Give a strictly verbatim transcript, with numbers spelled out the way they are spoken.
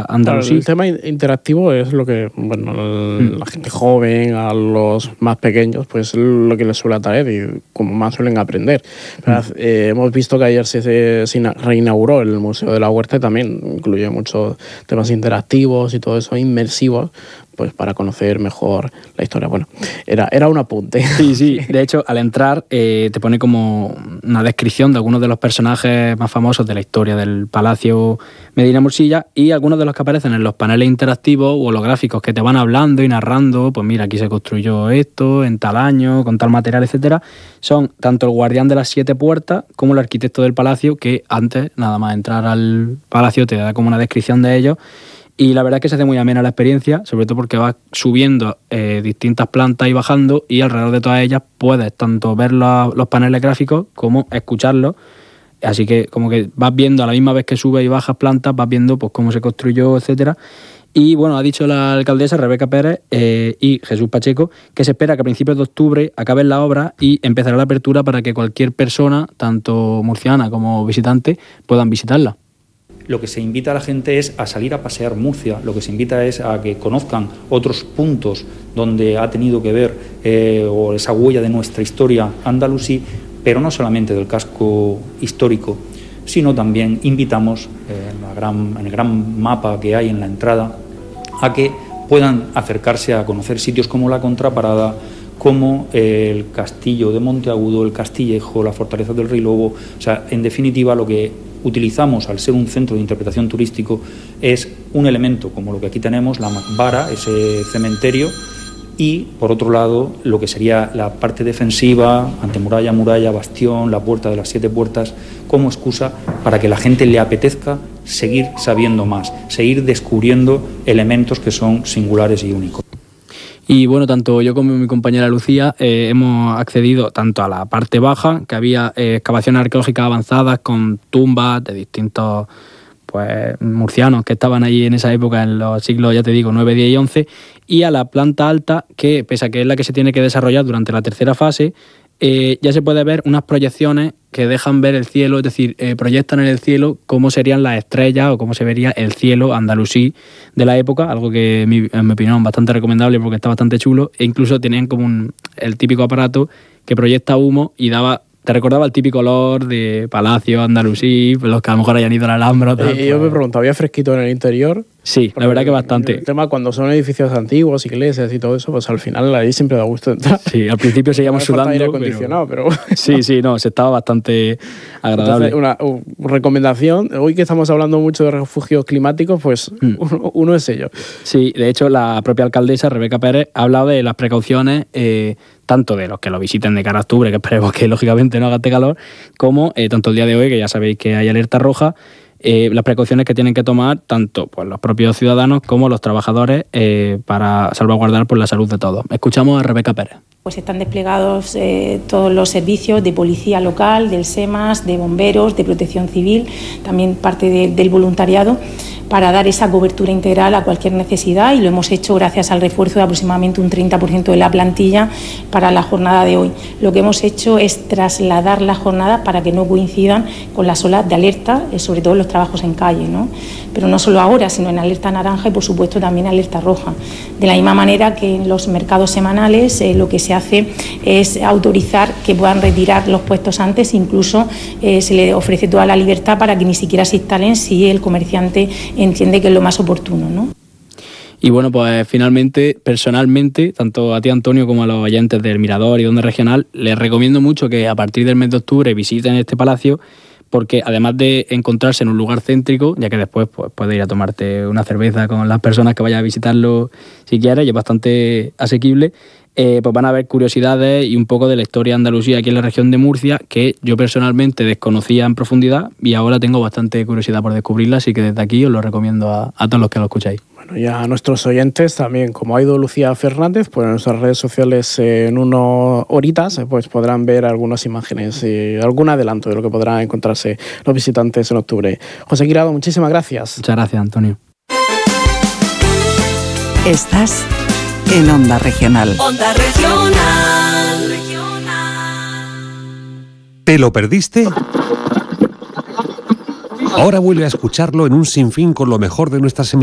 andalusí. Claro, el tema interactivo es lo que, bueno, el, mm. la gente joven, a los más pequeños, pues es lo que les suele atraer y como más suelen aprender. Pero, mm. eh, hemos visto que ayer se, se, se reinauguró el Museo de la Huerta y también incluye muchos temas interactivos y todo eso, inmersivos, pues para conocer mejor la historia. Bueno, era, era un apunte. Sí, sí. De hecho, al entrar eh, te pone como una descripción de algunos de los personajes más famosos de la historia del Palacio Medina Morcilla y algunos de los que aparecen en los paneles interactivos o holográficos que te van hablando y narrando, pues mira, aquí se construyó esto, en tal año, con tal material, etcétera. Son tanto el guardián de las siete puertas como el arquitecto del palacio, que antes, nada más entrar al palacio, te da como una descripción de ellos. Y la verdad es que se hace muy amena la experiencia, sobre todo porque vas subiendo eh, distintas plantas y bajando, y alrededor de todas ellas puedes tanto ver los, los paneles gráficos como escucharlos. Así que como que vas viendo a la misma vez que subes y bajas plantas, vas viendo pues cómo se construyó, etcétera. Y bueno, ha dicho la alcaldesa Rebeca Pérez eh, y Jesús Pacheco que se espera que a principios de octubre acaben la obra y empezará la apertura para que cualquier persona, tanto murciana como visitante, puedan visitarla. Lo que se invita a la gente es a salir a pasear Murcia, lo que se invita es a que conozcan otros puntos donde ha tenido que ver eh, o esa huella de nuestra historia andalusí, pero no solamente del casco histórico, sino también invitamos eh, en, la gran, en el gran mapa que hay en la entrada a que puedan acercarse a conocer sitios como la Contraparada, como el Castillo de Monteagudo, el Castillejo, la Fortaleza del Rey Lobo. O sea, en definitiva, lo que utilizamos al ser un centro de interpretación turístico es un elemento como lo que aquí tenemos, la Macbara, ese cementerio, y por otro lado lo que sería la parte defensiva, antemuralla, muralla, bastión, la puerta de las siete puertas, como excusa para que la gente le apetezca seguir sabiendo más, seguir descubriendo elementos que son singulares y únicos. Y bueno, tanto yo como mi compañera Lucía eh, hemos accedido tanto a la parte baja, que había eh, excavaciones arqueológicas avanzadas con tumbas de distintos pues murcianos que estaban allí en esa época, en los siglos, ya te digo, nueve, diez y once, y a la planta alta, que pese a que es la que se tiene que desarrollar durante la tercera fase, eh, ya se puede ver unas proyecciones que dejan ver el cielo, es decir, eh, proyectan en el cielo cómo serían las estrellas o cómo se vería el cielo andalusí de la época, algo que en mi, en mi opinión bastante recomendable porque está bastante chulo, e incluso tenían como un, el típico aparato que proyecta humo y daba... Te recordaba el típico olor de palacio andalusí, los que a lo mejor hayan ido a la Alhambra. Tal, y pues. Yo me pregunto, ¿había fresquito en el interior? Sí, la verdad que bastante. El tema cuando son edificios antiguos, iglesias y todo eso, pues al final ahí siempre da gusto entrar. Sí, al principio seguíamos no sudando. Aire acondicionado, pero... pero... Sí, sí, no, se estaba bastante agradable. Entonces, una, una recomendación, hoy que estamos hablando mucho de refugios climáticos, pues mm. uno, uno es ello. Sí, de hecho la propia alcaldesa Rebeca Pérez ha hablado de las precauciones, eh, tanto de los que lo visiten de cara a octubre, que esperemos que lógicamente no haga este calor, como eh, tanto el día de hoy, que ya sabéis que hay alerta roja, Eh, las precauciones que tienen que tomar tanto pues, los propios ciudadanos como los trabajadores eh, para salvaguardar pues, la salud de todos. Escuchamos a Rebeca Pérez. Pues están desplegados eh, todos los servicios de policía local, del SEMAS, de bomberos, de protección civil, también parte de, del voluntariado, para dar esa cobertura integral a cualquier necesidad, y lo hemos hecho gracias al refuerzo de aproximadamente un treinta por ciento de la plantilla para la jornada de hoy. Lo que hemos hecho es trasladar la jornada para que no coincidan con las olas de alerta, sobre todo en los trabajos en calle, ¿no? Pero no solo ahora, sino en alerta naranja y por supuesto también alerta roja. De la misma manera que en los mercados semanales eh, lo que se hace es autorizar que puedan retirar los puestos antes, incluso eh, se le ofrece toda la libertad para que ni siquiera se instalen si el comerciante entiende que es lo más oportuno, ¿no? Y bueno, pues finalmente, personalmente, tanto a ti, Antonio, como a los oyentes del Mirador y Onda Regional, les recomiendo mucho que a partir del mes de octubre visiten este palacio, porque además de encontrarse en un lugar céntrico, ya que después pues, puedes ir a tomarte una cerveza con las personas que vayan a visitarlo si quieres, y es bastante asequible, eh, pues van a ver curiosidades y un poco de la historia andalusí aquí en la región de Murcia, que yo personalmente desconocía en profundidad y ahora tengo bastante curiosidad por descubrirla, así que desde aquí os lo recomiendo a, a todos los que lo escucháis. Bueno, y a nuestros oyentes también, como ha ido Lucía Fernández, pues en nuestras redes sociales eh, en unas horitas pues podrán ver algunas imágenes y algún adelanto de lo que podrán encontrarse los visitantes en octubre. José Guirado, muchísimas gracias. Muchas gracias, Antonio. Estás en Onda Regional. Onda Regional. ¿Te lo perdiste? Ahora vuelve a escucharlo en un sinfín con lo mejor de nuestras emisiones.